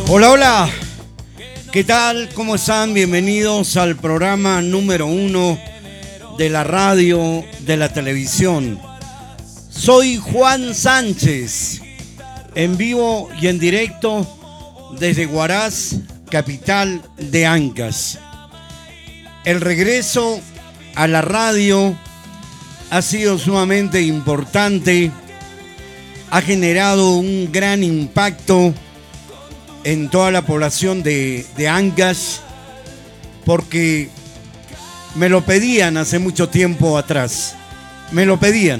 Hola, hola. ¿Qué tal? ¿Cómo están? Bienvenidos al programa número 1 de la radio, de la televisión. Soy Juan Sánchez, en vivo y en directo desde Huaraz, capital de Ancash. El regreso a la radio ha sido sumamente importante, ha generado un gran impacto en toda la población de Ancash, porque me lo pedían hace mucho tiempo atrás, me lo pedían.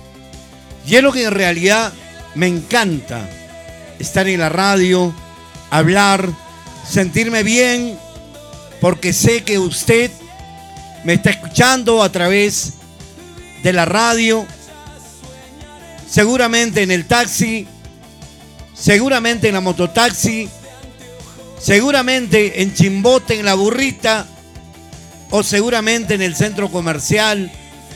Y es lo que en realidad me encanta, estar en la radio, hablar, sentirme bien, porque sé que usted me está escuchando a través de la radio, seguramente en el taxi, seguramente en la mototaxi, seguramente en Chimbote, en la burrita, o seguramente en el centro comercial,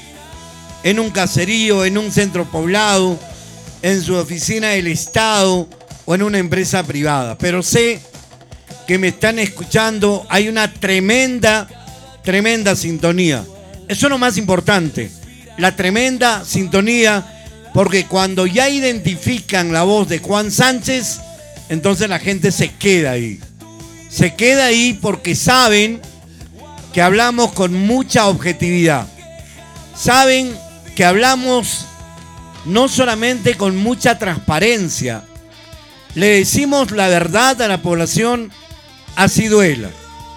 en un caserío, en un centro poblado, en su oficina del Estado o en una empresa privada. Pero sé que me están escuchando, hay una tremenda sintonía. Eso es lo más importante, la tremenda sintonía. Porque cuando ya identifican la voz de Juan Sánchez, entonces la gente se queda ahí. Se queda ahí porque saben que hablamos con mucha objetividad. Saben que hablamos no solamente con mucha transparencia. Le decimos la verdad a la población así duela.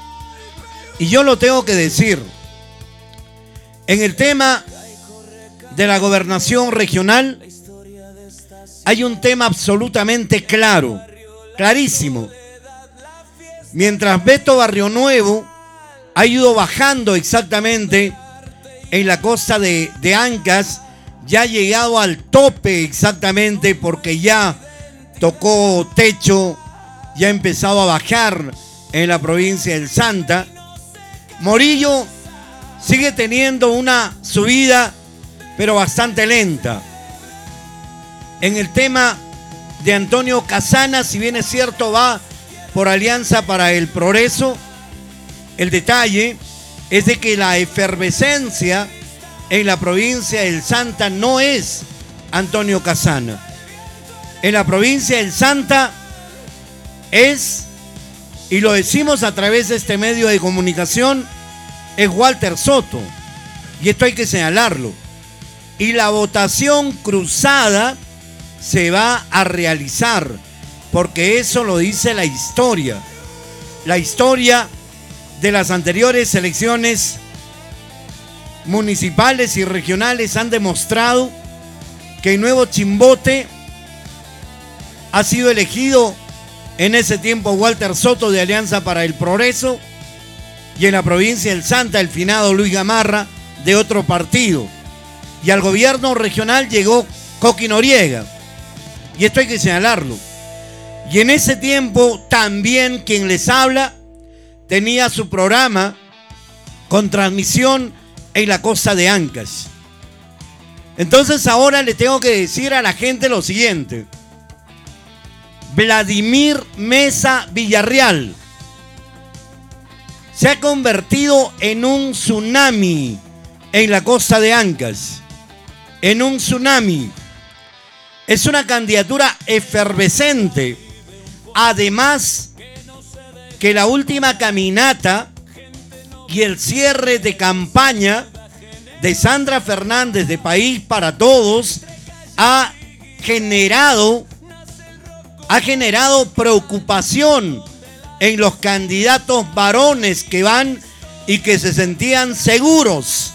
Y yo lo tengo que decir. En el tema de la gobernación regional hay un tema absolutamente claro, clarísimo. Mientras Beto Barrionuevo ha ido bajando exactamente en la costa de Ancash, ya ha llegado al tope exactamente porque ya tocó techo, ya ha empezado a bajar en la provincia del Santa. Morillo sigue teniendo una subida pero bastante lenta. En el tema de Antonio Casana, si bien es cierto, va por Alianza para el Progreso, el detalle es de que la efervescencia en la provincia del Santa no es Antonio Casana. En la provincia del Santa es, y lo decimos a través de este medio de comunicación, es Walter Soto. Y esto hay que señalarlo. Y la votación cruzada se va a realizar, porque eso lo dice la historia. La historia de las anteriores elecciones municipales y regionales han demostrado que el Nuevo Chimbote ha sido elegido en ese tiempo Walter Soto de Alianza para el Progreso, y en la provincia del Santa el finado Luis Gamarra de otro partido. Y al gobierno regional llegó Coqui Noriega. Y esto hay que señalarlo. Y en ese tiempo también quien les habla tenía su programa con transmisión en la costa de Ancash. Entonces ahora le tengo que decir a la gente lo siguiente. Vladimir Mesa Villarreal se ha convertido en un tsunami en la costa de Ancash. En un tsunami. Es una candidatura efervescente. Además que la última caminata y el cierre de campaña de Sandra Fernández de País para Todos ha generado preocupación en los candidatos varones que van y que se sentían seguros.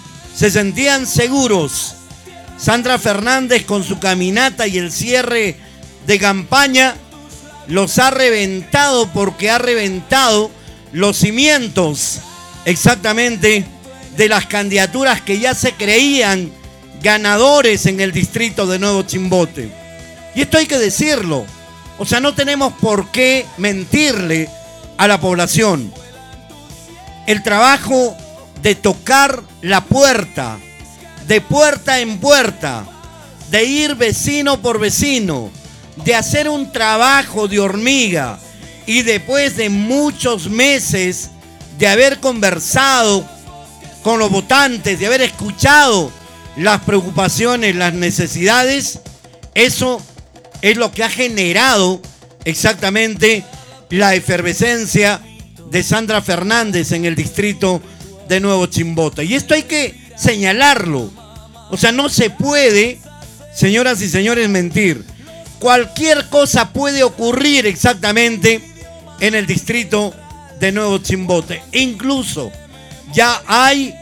Sandra Fernández con su caminata y el cierre de campaña los ha reventado, porque ha reventado los cimientos exactamente de las candidaturas que ya se creían ganadores en el distrito de Nuevo Chimbote. Y esto hay que decirlo. O sea, no tenemos por qué mentirle a la población. El trabajo de tocar la puerta, de puerta en puerta, de ir vecino por vecino, de hacer un trabajo de hormiga y después de muchos meses de haber conversado con los votantes, de haber escuchado las preocupaciones, las necesidades, eso es lo que ha generado exactamente la efervescencia de Sandra Fernández en el distrito de Nuevo Chimbote. Y esto hay que señalarlo. O sea, no se puede, señoras y señores, mentir. Cualquier cosa puede ocurrir exactamente en el distrito de Nuevo Chimbote. Incluso ya hay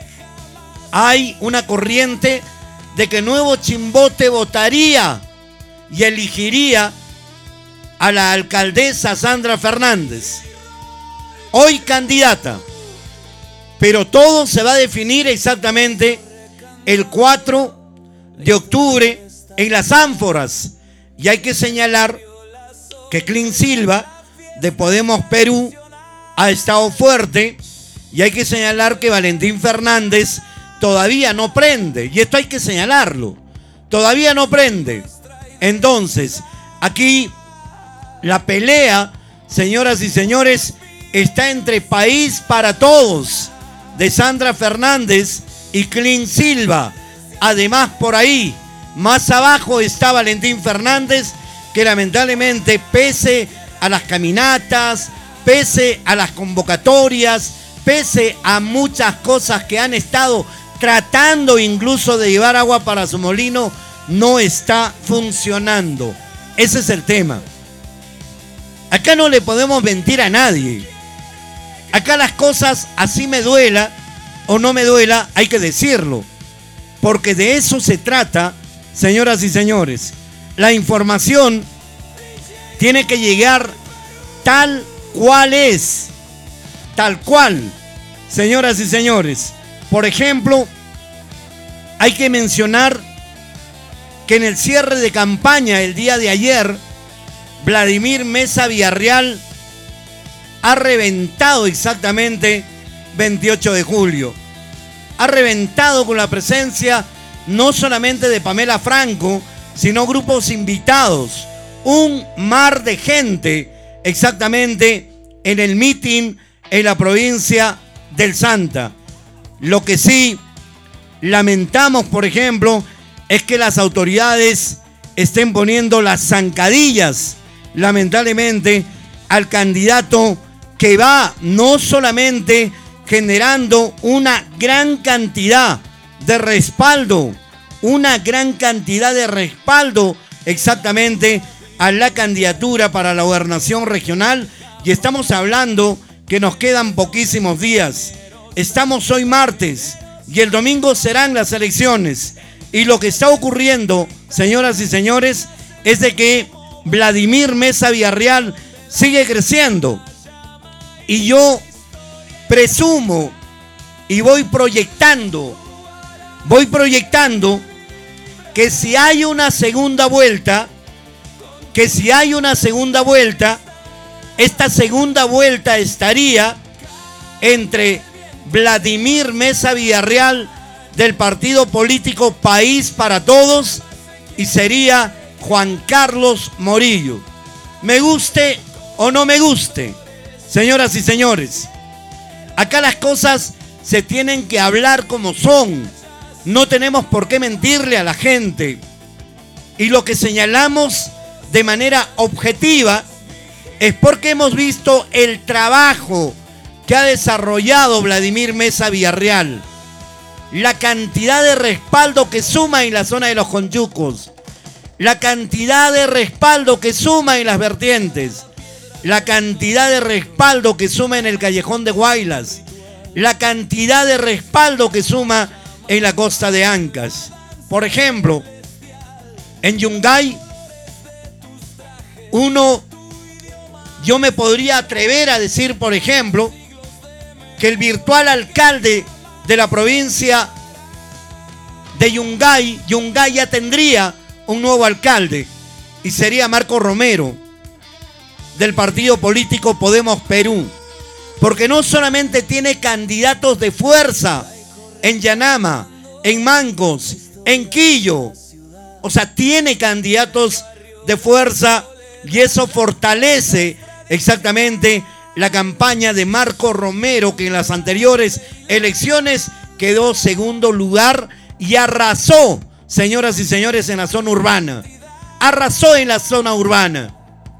una corriente de que Nuevo Chimbote votaría y elegiría a la alcaldesa Sandra Fernández, hoy candidata. Pero todo se va a definir exactamente el 4 de octubre en las Ánforas. Y hay que señalar que Clean Silva de Podemos Perú ha estado fuerte, y hay que señalar que Valentín Fernández todavía no prende, y esto hay que señalarlo, todavía no prende. Entonces, aquí la pelea, señoras y señores, está entre País para Todos de Sandra Fernández y Clean Silva. Además, por ahí, más abajo, está Valentín Fernández, que lamentablemente, pese a las caminatas, pese a las convocatorias, pese a muchas cosas que han estado tratando incluso de llevar agua para su molino, no está funcionando. Ese es el tema. Acá no le podemos mentir a nadie. Acá las cosas, así me duela o no me duela, hay que decirlo. Porque de eso se trata, señoras y señores. La información tiene que llegar tal cual es. Tal cual, señoras y señores. Por ejemplo, hay que mencionar que en el cierre de campaña el día de ayer, Vladimir Meza Villarreal ha reventado exactamente 28 de julio. Ha reventado con la presencia no solamente de Pamela Franco, sino grupos invitados. Un mar de gente exactamente en el mitin en la provincia del Santa. Lo que sí lamentamos, por ejemplo, es que las autoridades estén poniendo las zancadillas, lamentablemente, al candidato que va no solamente generando una gran cantidad de respaldo, exactamente a la candidatura para la gobernación regional, y estamos hablando que nos quedan poquísimos días. Estamos hoy martes y el domingo serán las elecciones. Y lo que está ocurriendo, señoras y señores, es de que Vladimir Meza Villarreal sigue creciendo. Y yo presumo y voy proyectando que si hay una segunda vuelta, esta segunda vuelta estaría entre Vladimir Meza Villarreal del partido político País para Todos y sería Juan Carlos Morillo. Me guste o no me guste, señoras y señores, acá las cosas se tienen que hablar como son. No tenemos por qué mentirle a la gente. Y lo que señalamos de manera objetiva es porque hemos visto el trabajo que ha desarrollado Vladimir Meza Villarreal, la cantidad de respaldo que suma en la zona de los Conchucos, la cantidad de respaldo que suma en las vertientes, la cantidad de respaldo que suma en el Callejón de Guaylas, la cantidad de respaldo que suma en la costa de Ancas. Por ejemplo, en Yungay, yo me podría atrever a decir, por ejemplo, que el virtual alcalde de la provincia de Yungay ya tendría un nuevo alcalde y sería Marco Romero del partido político Podemos Perú, porque no solamente tiene candidatos de fuerza en Yanama, en Mancos, en Quillo, o sea, tiene candidatos de fuerza y eso fortalece exactamente la campaña de Marco Romero, que en las anteriores elecciones quedó segundo lugar y arrasó, señoras y señores, en la zona urbana. Arrasó en la zona urbana.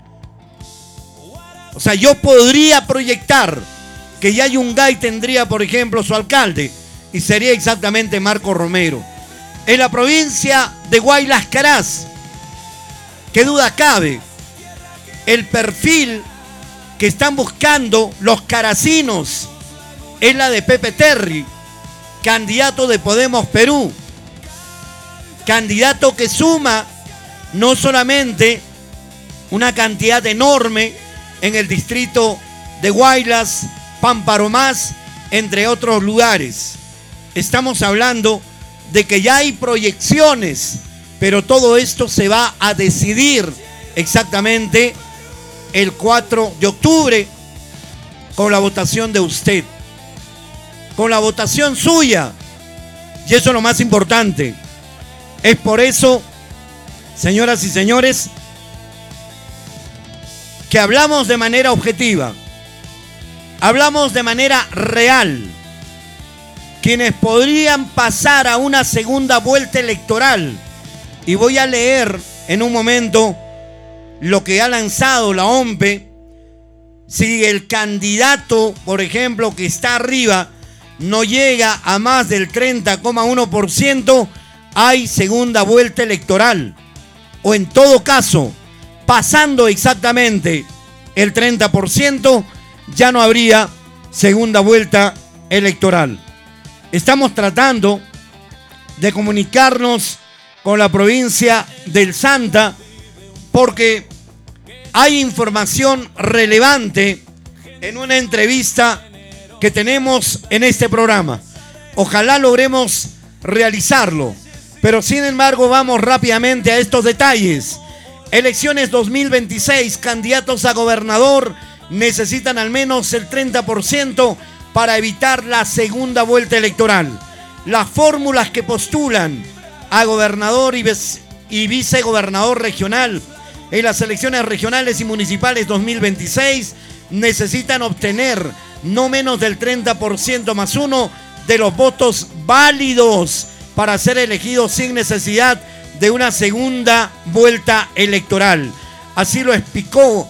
O sea, yo podría proyectar que Yayungay tendría, por ejemplo, su alcalde, y sería exactamente Marco Romero. En la provincia de Huaylas Caraz, qué duda cabe, el perfil que están buscando los caracinos es la de Pepe Terry, candidato de Podemos Perú, candidato que suma no solamente una cantidad enorme en el distrito de Huaylas, Pamparomás, entre otros lugares. Estamos hablando de que ya hay proyecciones, pero todo esto se va a decidir exactamente el 4 de octubre con la votación de usted, con la votación suya. Y eso es lo más importante. Es por eso, señoras y señores, que hablamos de manera objetiva, hablamos de manera real. Quienes podrían pasar a una segunda vuelta electoral, y voy a leer en un momento lo que ha lanzado la OMPE, si el candidato, por ejemplo, que está arriba, no llega a más del 30,1%, hay segunda vuelta electoral. O en todo caso, pasando exactamente el 30%, ya no habría segunda vuelta electoral. Estamos tratando de comunicarnos con la provincia del Santa porque hay información relevante en una entrevista que tenemos en este programa. Ojalá logremos realizarlo, pero sin embargo vamos rápidamente a estos detalles. Elecciones 2026, candidatos a gobernador necesitan al menos el 30% para evitar la segunda vuelta electoral. Las fórmulas que postulan a gobernador y vicegobernador regional en las elecciones regionales y municipales 2026 necesitan obtener no menos del 30% más uno de los votos válidos para ser elegidos sin necesidad de una segunda vuelta electoral. Así lo explicó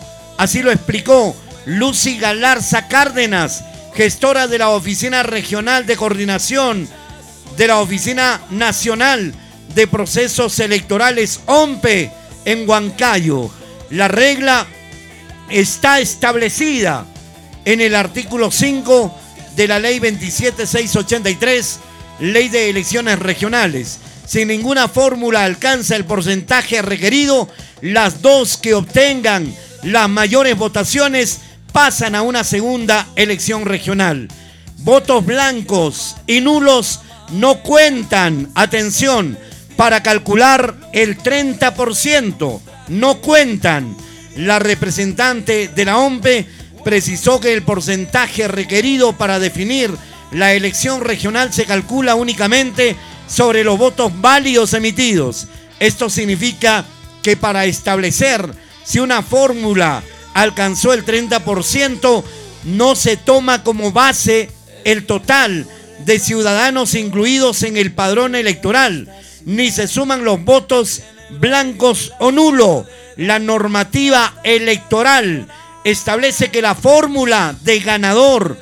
Lucy Galarza Cárdenas, gestora de la Oficina Regional de Coordinación de la Oficina Nacional de Procesos Electorales, OMPE, en Huancayo. La regla está establecida en el artículo 5 de la Ley 27683, Ley de Elecciones Regionales. Si ninguna fórmula alcanza el porcentaje requerido, las dos que obtengan las mayores votaciones pasan a una segunda elección regional. Votos blancos y nulos no cuentan, atención, para calcular el 30%, no cuentan. La representante de la OMPE precisó que el porcentaje requerido para definir la elección regional se calcula únicamente sobre los votos válidos emitidos. Esto significa que para establecer si una fórmula alcanzó el 30%, no se toma como base el total de ciudadanos incluidos en el padrón electoral, ni se suman los votos blancos o nulos. La normativa electoral establece que la fórmula de ganador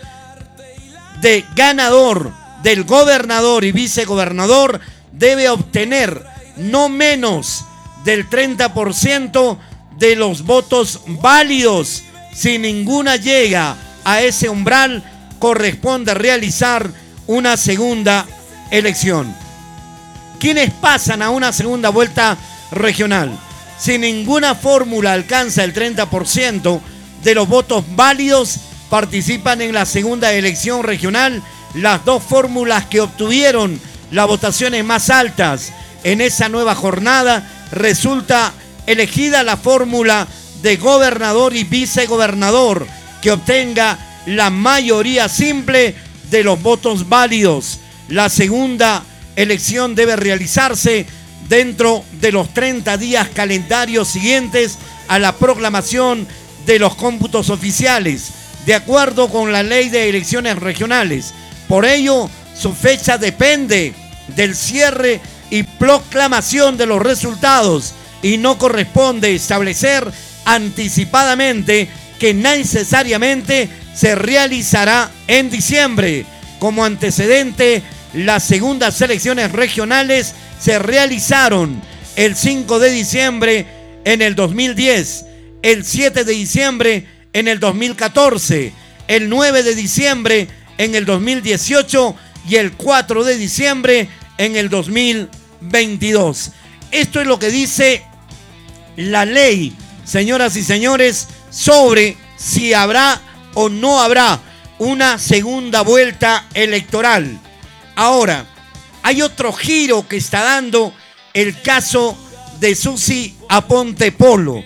del gobernador y vicegobernador debe obtener no menos del 30% de los votos válidos. Si ninguna llega a ese umbral, corresponde realizar una segunda elección. ¿Quiénes pasan a una segunda vuelta regional? Si ninguna fórmula alcanza el 30% de los votos válidos, participan en la segunda elección regional las dos fórmulas que obtuvieron las votaciones más altas. En esa nueva jornada resulta elegida la fórmula de gobernador y vicegobernador que obtenga la mayoría simple de los votos válidos. La segunda elección debe realizarse dentro de los 30 días calendarios siguientes a la proclamación de los cómputos oficiales, de acuerdo con la ley de elecciones regionales. Por ello, su fecha depende del cierre y proclamación de los resultados y no corresponde establecer anticipadamente que necesariamente se realizará en diciembre. Como antecedente, las segundas elecciones regionales se realizaron el 5 de diciembre en el 2010, el 7 de diciembre en el 2014, el 9 de diciembre en el 2018 y el 4 de diciembre en el 2022. Esto es lo que dice la ley, señoras y señores, sobre si habrá o no habrá una segunda vuelta electoral. Ahora, hay otro giro que está dando el caso de Susy Aponte Polo,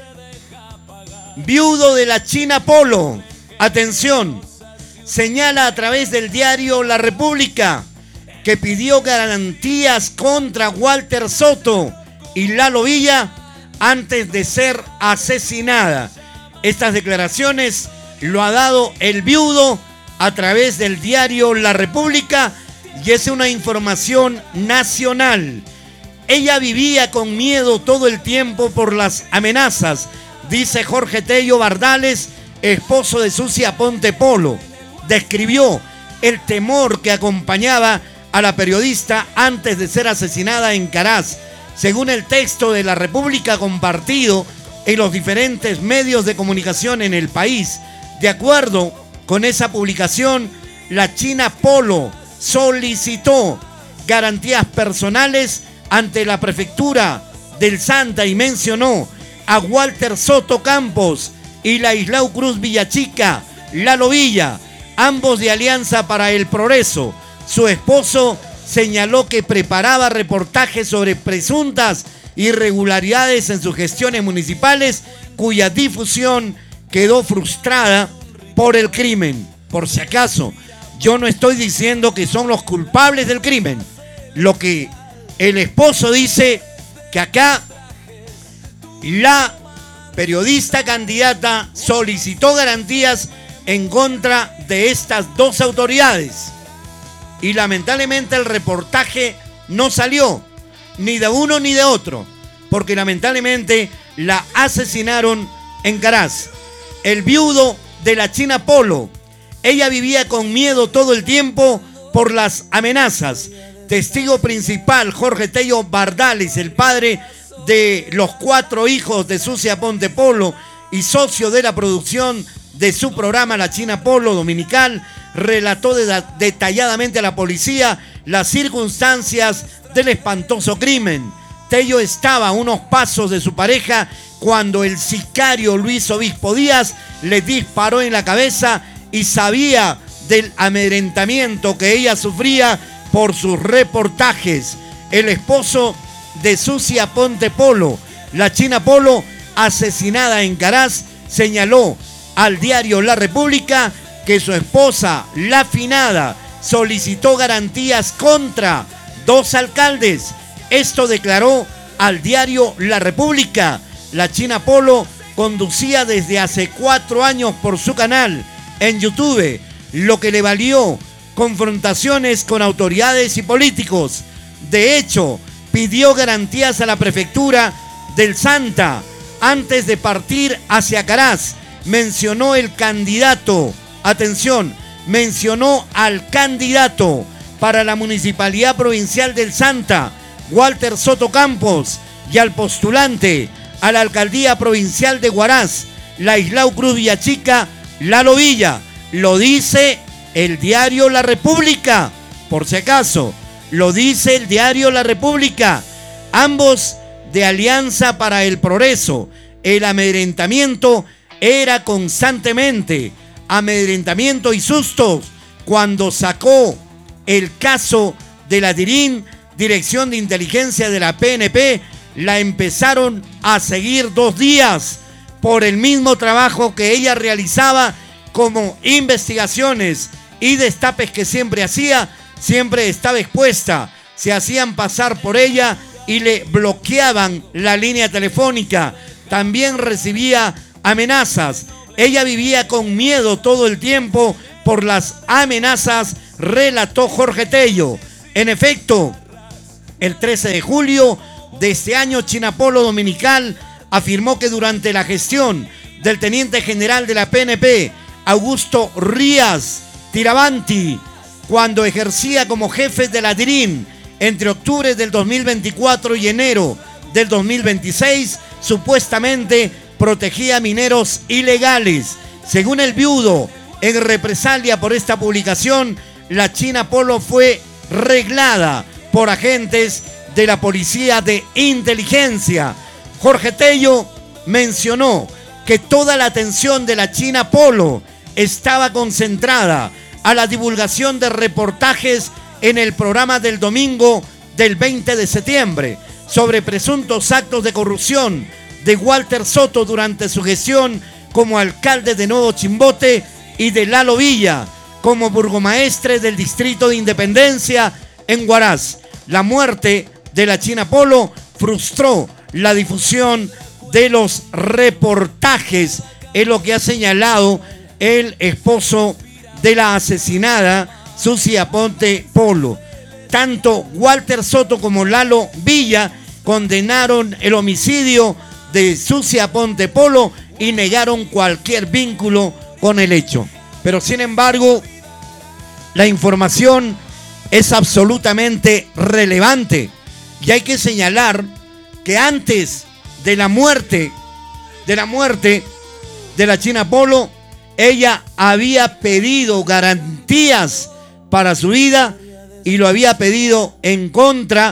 viudo de la China Polo. Atención, señala a través del diario La República que pidió garantías contra Walter Soto y Lalo Villa antes de ser asesinada. Estas declaraciones lo ha dado el viudo a través del diario La República y es una información nacional. Ella vivía con miedo todo el tiempo por las amenazas, dice Jorge Tello Bardales, esposo de Susy Aponte Polo. Describió el temor que acompañaba a la periodista antes de ser asesinada en Caraz. Según el texto de La República compartido en los diferentes medios de comunicación en el país, de acuerdo con esa publicación, la China Polo solicitó garantías personales ante la prefectura del Santa y mencionó a Walter Soto Campos y Laislao Cruz Villachica, Lalo Villa, ambos de Alianza para el Progreso. Su esposo señaló que preparaba reportajes sobre presuntas irregularidades en sus gestiones municipales, cuya difusión quedó frustrada por el crimen. Por si acaso, yo no estoy diciendo que son los culpables del crimen. Lo que el esposo dice, que acá la periodista candidata solicitó garantías en contra de estas dos autoridades. Y lamentablemente el reportaje no salió, ni de uno ni de otro, porque lamentablemente la asesinaron en Caraz. El viudo de la China Polo, ella vivía con miedo todo el tiempo por las amenazas. Testigo principal, Jorge Tello Bardales, el padre de los 4 hijos de Susy Aponte Polo y socio de la producción de su programa La China Polo Dominical, relató detalladamente a la policía las circunstancias del espantoso crimen. Tello estaba a unos pasos de su pareja cuando el sicario Luis Obispo Díaz le disparó en la cabeza y sabía del amedrentamiento que ella sufría por sus reportajes. El esposo de Susy Aponte Polo, la China Polo, asesinada en Caraz, señaló al diario La República que su esposa, la finada, solicitó garantías contra 2 alcaldes. Esto declaró al diario La República. La China Polo conducía desde hace 4 años por su canal en YouTube, lo que le valió confrontaciones con autoridades y políticos. De hecho, pidió garantías a la prefectura del Santa antes de partir hacia Caraz. Mencionó el candidato, atención, mencionó al candidato para la Municipalidad Provincial del Santa, Walter Soto Campos, y al postulante a la Alcaldía Provincial de Huaraz, Laislao Cruz Villachica, Lalo Villa. Lo dice el diario La República, por si acaso, lo dice el diario La República. Ambos de Alianza para el Progreso. El amedrentamiento era constantemente, amedrentamiento y sustos. Cuando sacó el caso de la DIRIN, Dirección de Inteligencia de la PNP, la empezaron a seguir 2 días por el mismo trabajo que ella realizaba como investigaciones y destapes que siempre hacía. Siempre estaba expuesta, se hacían pasar por ella y le bloqueaban la línea telefónica. También recibía amenazas. Ella vivía con miedo todo el tiempo por las amenazas, relató Jorge Tello. En efecto, el 13 de julio de este año, Chinapolo Dominical afirmó que durante la gestión del teniente general de la PNP, Augusto Rías Tirabanti, cuando ejercía como jefe de la DIRIN entre octubre del 2024 y enero del 2026, supuestamente protegía mineros ilegales. Según el viudo, en represalia por esta publicación, la Chinapolo fue reglada por agentes de la Policía de Inteligencia. Jorge Tello mencionó que toda la atención de la Chinapolo estaba concentrada a la divulgación de reportajes en el programa del domingo del 20 de septiembre sobre presuntos actos de corrupción de Walter Soto durante su gestión como alcalde de Nuevo Chimbote y de Lalo Villa como burgomaestre del distrito de Independencia en Huaraz. La muerte de la Chinapolo frustró la difusión de los reportajes, es lo que ha señalado el esposo de la asesinada Susi Aponte Polo. Tanto Walter Soto como Lalo Villa condenaron el homicidio de Susi Aponte Polo y negaron cualquier vínculo con el hecho. Pero sin embargo, la información es absolutamente relevante y hay que señalar que antes de la muerte de la Chinapolo, ella había pedido garantías para su vida y lo había pedido en contra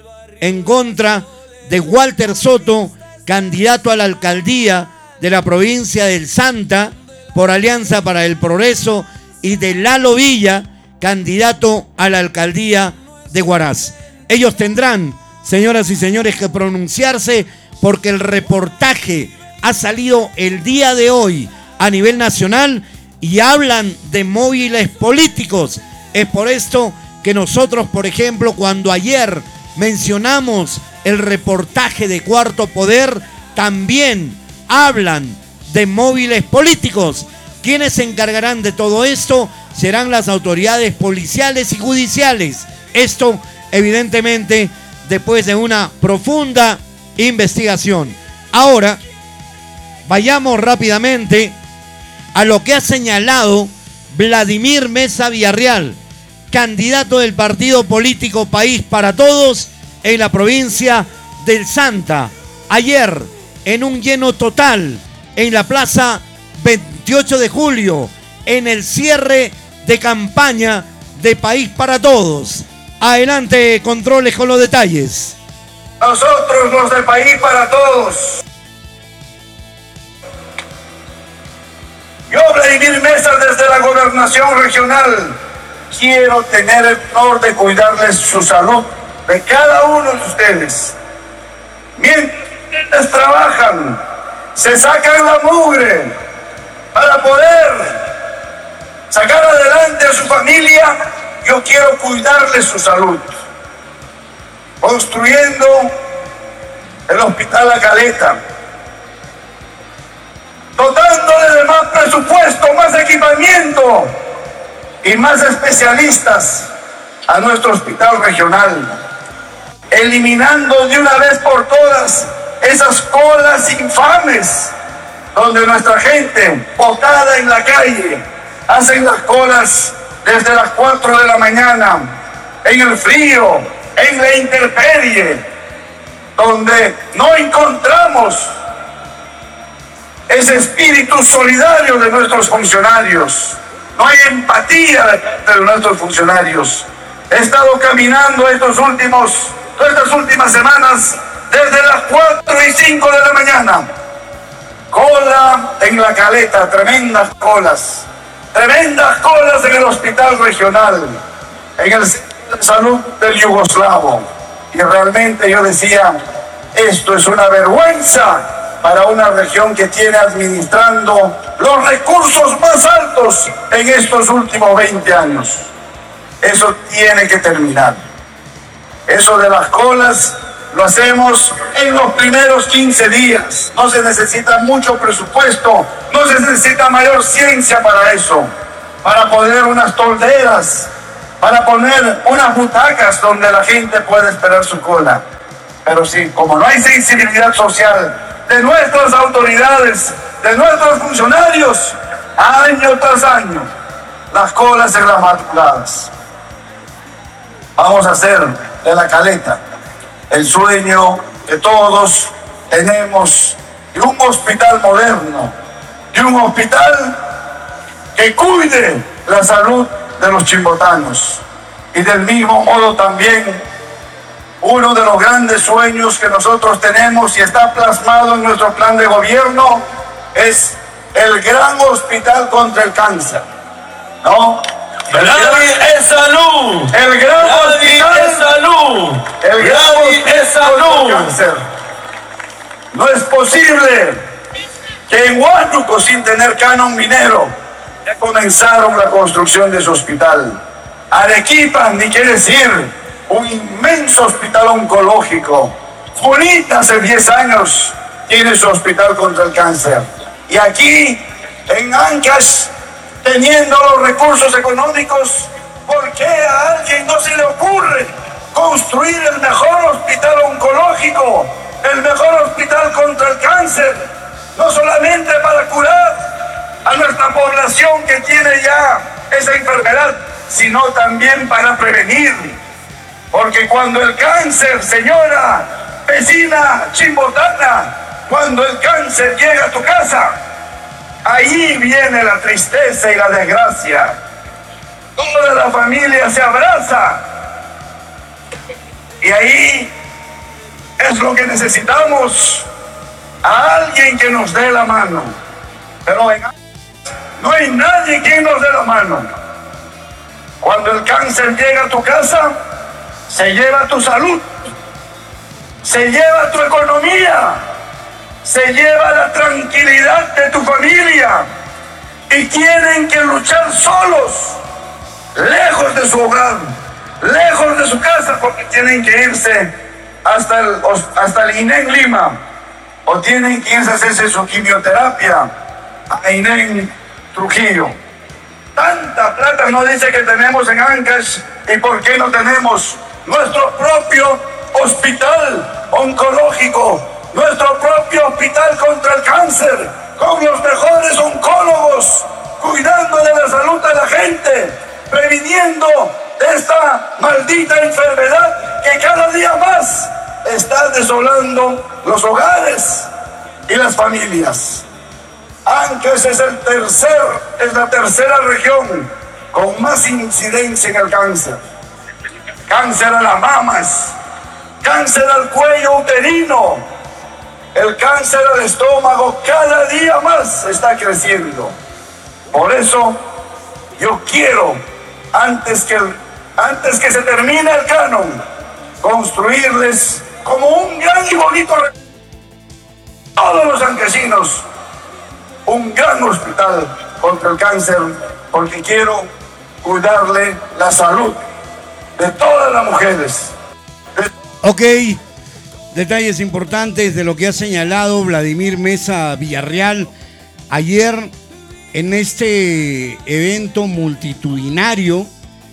de Walter Soto, candidato a la alcaldía de la provincia del Santa por Alianza para el Progreso, y de Lalo Villa, candidato a la alcaldía de Huaraz. Ellos tendrán, señoras y señores, que pronunciarse porque el reportaje ha salido el día de hoy a nivel nacional y hablan de móviles políticos. Es por esto que nosotros, por ejemplo, cuando ayer mencionamos el reportaje de Cuarto Poder, también hablan de móviles políticos. ¿Quiénes se encargarán de todo esto? Serán las autoridades policiales y judiciales. Esto, evidentemente, después de una profunda investigación. Ahora, vayamos rápidamente a lo que ha señalado Vladimir Mesa Villarreal, candidato del partido político País para Todos en la provincia del Santa. Ayer, en un lleno total en la plaza 28 de julio, en el cierre de campaña de País para Todos. Adelante, controles con los detalles. Nosotros, los de País para Todos, yo, Vladimir Mesa, desde la gobernación regional, quiero tener el honor de cuidarles su salud, de cada uno de ustedes. Mientras ustedes trabajan, se sacan la mugre para poder sacar adelante a su familia, yo quiero cuidarles su salud. Construyendo el Hospital La Caleta, dotándole de más presupuesto, más equipamiento y más especialistas a nuestro hospital regional, eliminando de una vez por todas esas colas infames donde nuestra gente botada en la calle hacen las colas desde las 4 de la mañana en el frío, en la intemperie, donde no encontramos ese espíritu solidario de nuestros funcionarios. No hay empatía de nuestros funcionarios. He estado caminando estas últimas semanas desde las 4 y 5 de la mañana. Cola en La Caleta, tremendas colas en el hospital regional, en el centro de salud del Yugoslavo. Y realmente yo decía, esto es una vergüenza para una región que tiene administrando los recursos más altos en estos últimos 20 años. Eso tiene que terminar. Eso de las colas lo hacemos en los primeros 15 días. No se necesita mucho presupuesto, no se necesita mayor ciencia para eso, para poner unas tolderas, para poner unas butacas donde la gente puede esperar su cola. Pero sí, como no hay sensibilidad social de nuestras autoridades, de nuestros funcionarios, año tras año, las colas en las madrugadas. Vamos a hacer de La Caleta el sueño que todos tenemos de un hospital moderno, de un hospital que cuide la salud de los chimbotanos. Y del mismo modo también, uno de los grandes sueños que nosotros tenemos y está plasmado en nuestro plan de gobierno es el gran hospital contra el cáncer, ¿no? Nadie es salud. El gran hospital es salud. El gran Nadie es salud. Cáncer. No es posible que en Huánuco, sin tener canon minero, ya comenzaron la construcción de su hospital. Arequipa, ni qué decir, un inmenso hospital oncológico. Junita hace 10 años tiene su hospital contra el cáncer. Y aquí, en Ancash, teniendo los recursos económicos, ¿por qué a alguien no se le ocurre construir el mejor hospital oncológico, el mejor hospital contra el cáncer? No solamente para curar a nuestra población que tiene ya esa enfermedad, sino también para prevenir. Porque cuando el cáncer, señora vecina chimbotana, cuando el cáncer llega a tu casa, ahí viene la tristeza y la desgracia. Toda la familia se abraza. Y ahí es lo que necesitamos, a alguien que nos dé la mano. Pero no hay nadie que nos dé la mano. Cuando el cáncer llega a tu casa, se lleva tu salud, se lleva tu economía, se lleva la tranquilidad de tu familia y tienen que luchar solos, lejos de su hogar, lejos de su casa, porque tienen que irse hasta el INEN Lima o tienen que irse a hacerse su quimioterapia a INEN Trujillo. Tanta plata no dice que tenemos en Ancash, y por qué no tenemos nuestro propio hospital oncológico, nuestro propio hospital contra el cáncer, con los mejores oncólogos, cuidando de la salud de la gente, previniendo esta maldita enfermedad que cada día más está desolando los hogares y las familias. Ancash es la tercera región con más incidencia en el cáncer. Cáncer a las mamas, cáncer al cuello uterino, el cáncer al estómago cada día más está creciendo. Por eso yo quiero, antes que se termine el canon, construirles como un gran y bonito todos los ancasinos un gran hospital contra el cáncer, porque quiero cuidarle la salud de todas las mujeres. Ok, detalles importantes de lo que ha señalado Vladimir Meza Villarreal ayer en este evento multitudinario,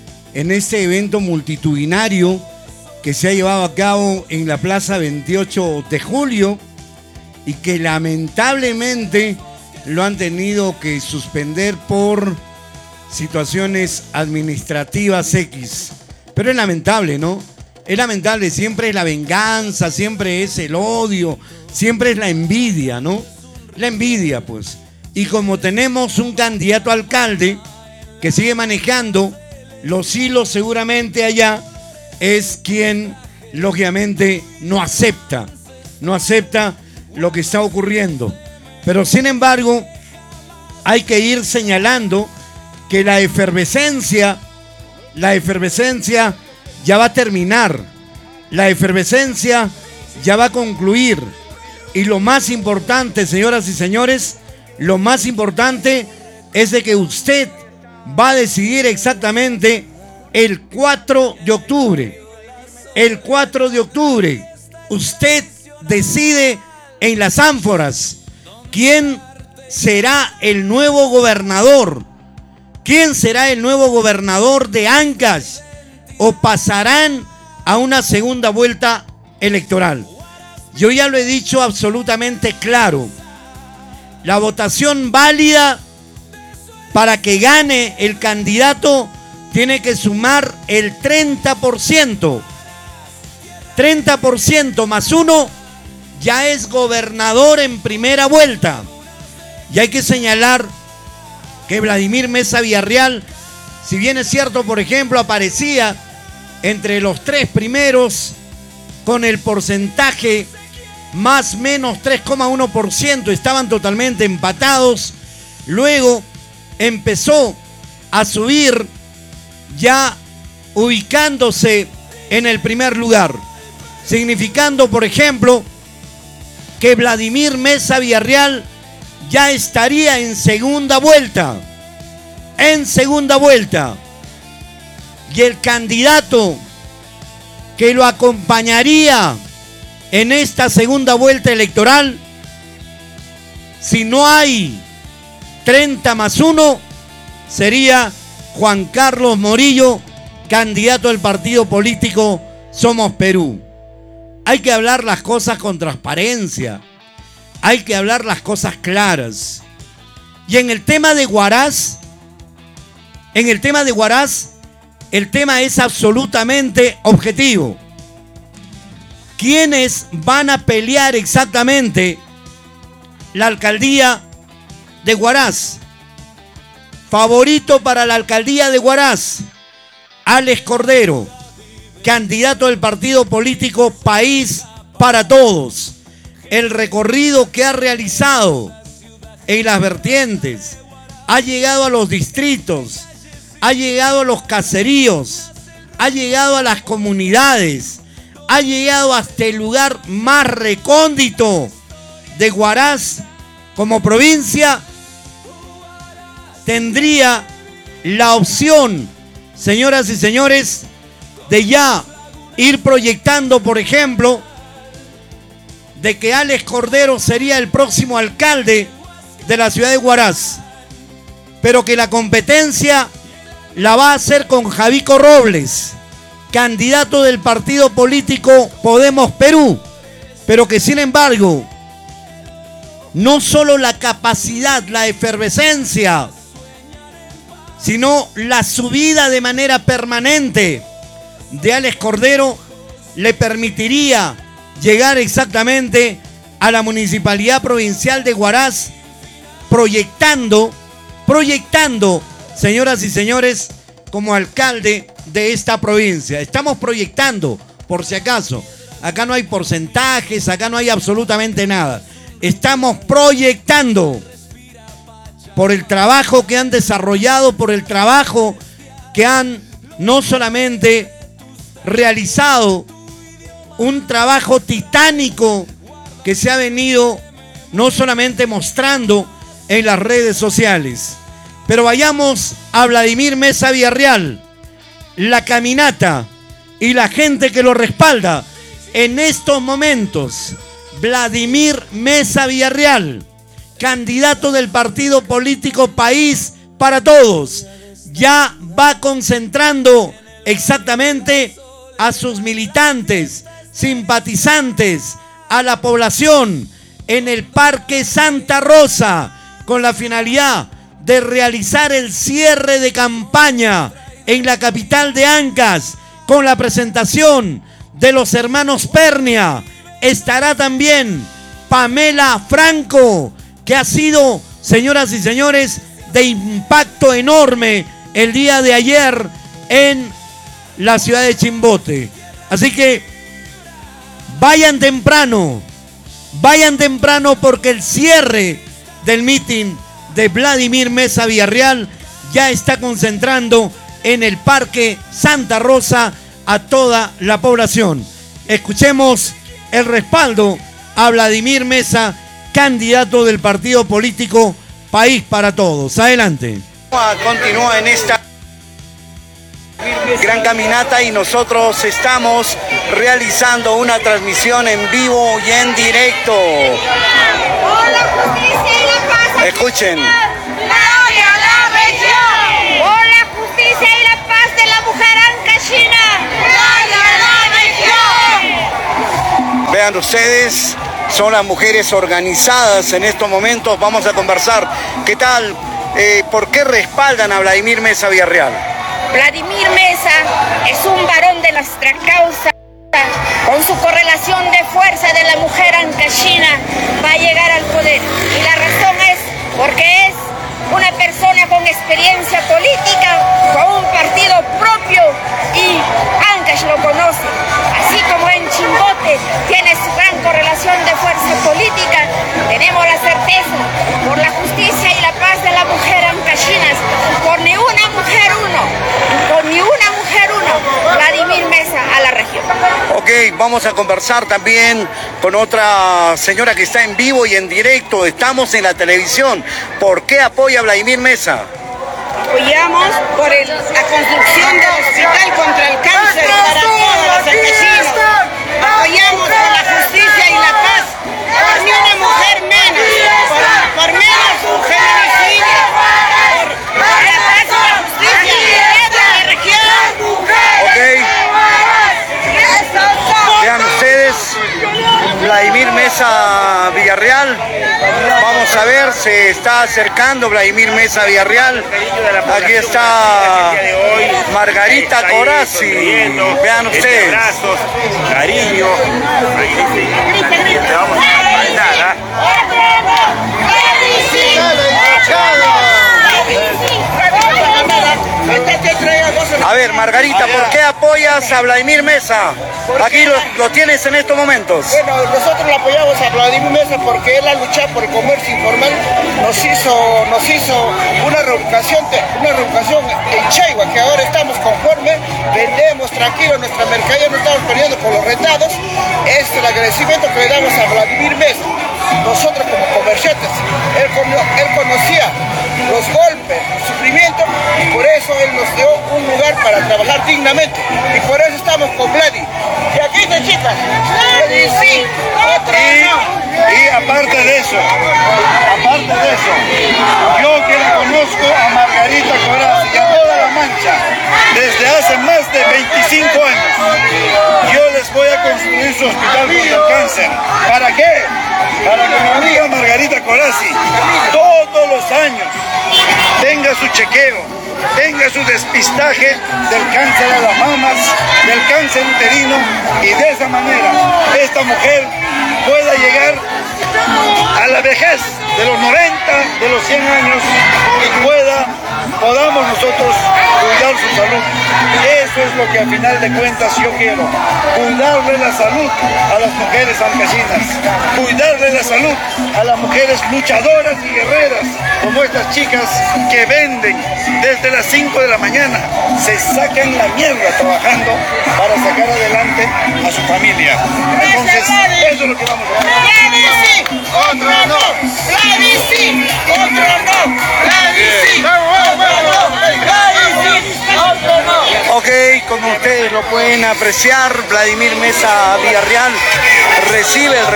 que se ha llevado a cabo en la Plaza 28 de Julio y que lamentablemente lo han tenido que suspender por situaciones administrativas X. Pero es lamentable, ¿no? Es lamentable, siempre es la venganza, siempre es el odio, siempre es la envidia, ¿no? La envidia, pues. Y como tenemos un candidato a alcalde que sigue manejando los hilos seguramente allá, es quien, lógicamente, no acepta lo que está ocurriendo. Pero, sin embargo, hay que ir señalando que la efervescencia ya va a terminar, la efervescencia ya va a concluir. Y lo más importante, señoras y señores, lo más importante es de que usted va a decidir exactamente el 4 de octubre. El 4 de octubre, usted decide en las ánforas quién será el nuevo gobernador. ¿Quién será el nuevo gobernador de Ancash? ¿O pasarán a una segunda vuelta electoral? Yo ya lo he dicho absolutamente claro. La votación válida para que gane el candidato tiene que sumar el 30%. 30% más 1 ya es gobernador en primera vuelta. Y hay que señalar que Vladimir Meza Villarreal, si bien es cierto, por ejemplo, aparecía entre los 3 primeros con el porcentaje más menos 3,1%, estaban totalmente empatados. Luego empezó a subir, ya ubicándose en el primer lugar, significando, por ejemplo, que Vladimir Meza Villarreal ya estaría en segunda vuelta. En segunda vuelta. Y el candidato que lo acompañaría en esta segunda vuelta electoral, si no hay 30 más 1, sería Juan Carlos Morillo, candidato del partido político Somos Perú. Hay que hablar las cosas con transparencia. Hay que hablar las cosas claras. Y en el tema de Huaraz, el tema es absolutamente objetivo. ¿Quiénes van a pelear exactamente la alcaldía de Huaraz? Favorito para la alcaldía de Huaraz, Alex Cordero, candidato del partido político País para Todos. El recorrido que ha realizado en las vertientes, ha llegado a los distritos, ha llegado a los caseríos, ha llegado a las comunidades, ha llegado hasta el lugar más recóndito de Huaraz como provincia. Tendría la opción, señoras y señores, de ya ir proyectando, por ejemplo, de que Alex Cordero sería el próximo alcalde de la ciudad de Huaraz, pero que la competencia la va a hacer con Javico Robles, candidato del partido político Podemos Perú, pero que sin embargo, no solo la capacidad, la efervescencia, sino la subida de manera permanente de Alex Cordero le permitiría llegar exactamente a la municipalidad provincial de Huaraz, proyectando, señoras y señores, como alcalde de esta provincia. Estamos proyectando, por si acaso. Acá no hay porcentajes, acá no hay absolutamente nada. Estamos proyectando por el trabajo que han desarrollado, por el trabajo que han no solamente realizado, un trabajo titánico que se ha venido no solamente mostrando en las redes sociales. Pero vayamos a Vladimir Meza Villarreal, la caminata y la gente que lo respalda en estos momentos. Vladimir Meza Villarreal, candidato del partido político País para Todos, ya va concentrando exactamente a sus militantes, simpatizantes, a la población en el Parque Santa Rosa, con la finalidad de realizar el cierre de campaña en la capital de Ancash, con la presentación de los hermanos Pernia. Estará también Pamela Franco, que ha sido, señoras y señores, de impacto enorme el día de ayer en la ciudad de Chimbote. Así que vayan temprano porque el cierre del mitin de Vladimir Meza Villarreal ya está concentrando en el Parque Santa Rosa a toda la población. Escuchemos el respaldo a Vladimir Meza, candidato del partido político País para Todos. Adelante. Continúa en esta gran caminata y nosotros estamos realizando una transmisión en vivo y en directo. Escuchen. ¡Gloria a la región! ¡Por la justicia y la paz de la mujer ancashina! ¡Gloria a la región! Vean ustedes, son las mujeres organizadas en estos momentos. Vamos a conversar. ¿Qué tal? ¿Por qué respaldan a Vladimir Meza Villarreal? Vladimir Meza es un varón de nuestra causa. Con su correlación de fuerza de la mujer ancashina va a llegar al poder. Y la razón es porque es una persona con experiencia política, con un partido propio y Ancash lo conoce. Así como en Chimbote tiene su gran correlación de fuerza política, tenemos la certeza por la justicia y la paz de la mujer ancashinas, por ni una mujer uno, por ni una mujer uno, Vladimir Meza a la región. Ok, vamos a conversar también con otra señora que está en vivo y en directo. Estamos en la televisión. ¿Por qué apoya a Vladimir Meza? Apoyamos por la construcción del hospital contra el cáncer para todos los ancashinos. Apoyamos por la justicia y la paz, por ni una mujer menos, por menos un feminicidio, por la paz y la justicia de la región. Ok. Vean ustedes, Vladimir Meza Villarreal. Vamos a ver, se está acercando Vladimir Meza Villarreal. Aquí está Margarita Corazzi. Vean ustedes. Abrazos, cariño. Te vamos a mandar, A ver, Margarita, ¿por qué apoyas a Vladimir Meza? Aquí lo tienes en estos momentos. Bueno, nosotros le apoyamos a Vladimir Meza porque él ha luchado por el comercio informal, nos hizo una reeducación en Chaigua, que ahora estamos conformes, vendemos tranquilo nuestra mercadería, no estamos perdiendo con los rentados. Es el agradecimiento que le damos a Vladimir Meza. Nosotros como comerciantes, él conocía los golpes, el sufrimiento, y por eso él nos dio un lugar para trabajar dignamente, y por eso estamos con Vladi. Y aquí está, chicas, Vladi sí, otro no. Y aparte de eso, yo que la conozco a Margarita Corazzi y a toda la Mancha desde hace más de 25 años, yo les voy a construir su hospital contra el cáncer. ¿Para qué? Para que mi amiga Margarita Corazzi todos los años tenga su chequeo, tenga su despistaje del cáncer a las mamas, del cáncer uterino, y de esa manera esta mujer pueda llegar a la vejez de los 90, de los 100 años, y podamos nosotros cuidar su salud. Eso es lo que al final de cuentas yo quiero, cuidarle la salud a las mujeres ancashinas, cuidarle la salud a las mujeres luchadoras y guerreras, como estas chicas que venden desde las 5 de la mañana, se sacan la mierda trabajando para sacar adelante a su familia. Entonces, eso es lo que vamos a hacer. Vladi sí, otro no. Vladi sí, otro no. Vladi sí, otro no. Ok, como ustedes lo pueden apreciar, Vladimir Meza Villarreal recibe el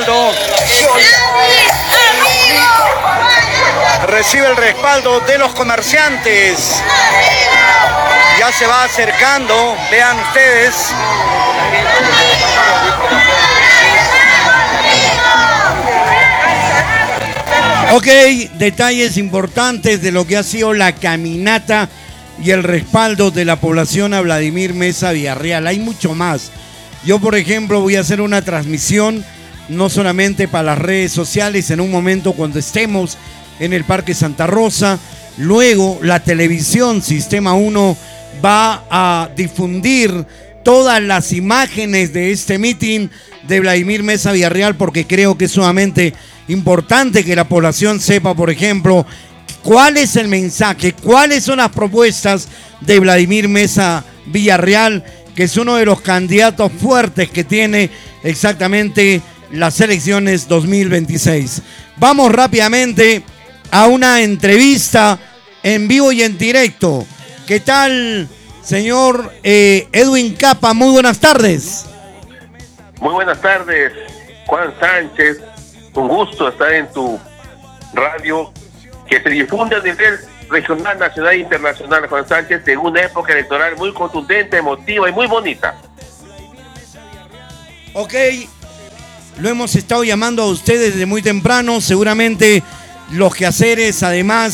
respaldo de los comerciantes. Ya se va acercando, vean ustedes. Ok, detalles importantes de lo que ha sido la caminata y el respaldo de la población a Vladimir Meza Villarreal. Hay mucho más. Yo, por ejemplo, voy a hacer una transmisión no solamente para las redes sociales en un momento cuando estemos en el Parque Santa Rosa. Luego la televisión Sistema 1 va a difundir todas las imágenes de este meeting de Vladimir Meza Villarreal, porque creo que es sumamente importante que la población sepa, por ejemplo, cuál es el mensaje, cuáles son las propuestas de Vladimir Meza Villarreal, que es uno de los candidatos fuertes que tiene exactamente las elecciones 2026. Vamos rápidamente a una entrevista en vivo y en directo. ¿Qué tal Señor Edwin Capa, muy buenas tardes. Muy buenas tardes, Juan Sánchez. Un gusto estar en tu radio que se difunde a nivel regional, nacional e internacional, Juan Sánchez, en una época electoral muy contundente, emotiva y muy bonita. Ok, lo hemos estado llamando a ustedes desde muy temprano, seguramente los quehaceres, además